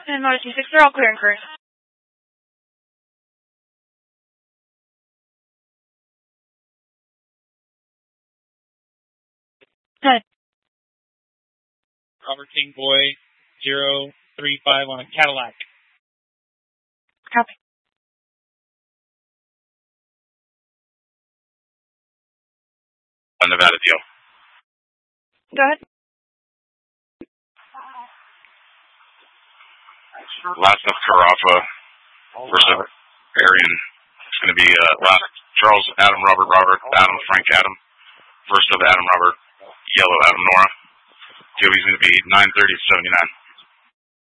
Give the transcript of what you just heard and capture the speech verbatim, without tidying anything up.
And Motor two six, they're all clear and current. Good. Robert King Boy, zero three five on a Cadillac. Copy. A Nevada deal. Go ahead. Last of Carafa, first of Arian. It's going to be uh, last Charles, Adam, Robert, Robert, Adam, Frank, Adam. First of Adam, Robert, Yellow, Adam, Nora. Joey's going to be nine thirty to seventy-nine.